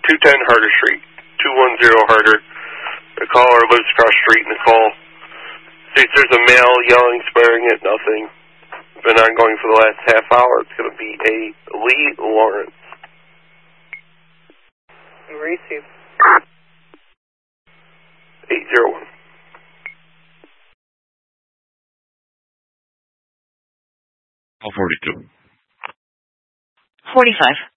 210 Harder Street, 210 Harder. The caller lives across the street in the call. See if there's a male yelling, swearing at nothing. Been ongoing for the last half hour. It's going to be a Lee Lawrence. Receive. 801. 42. 45.